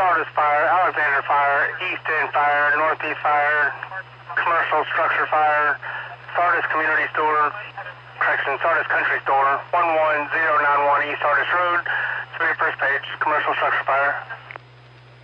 Sardis Fire, Alexander Fire, East End Fire, Northeast Fire, Commercial Structure Fire, Sardis Community Store, Sardis Country Store, 11091 East Sardis Road, 31st page, Commercial Structure Fire.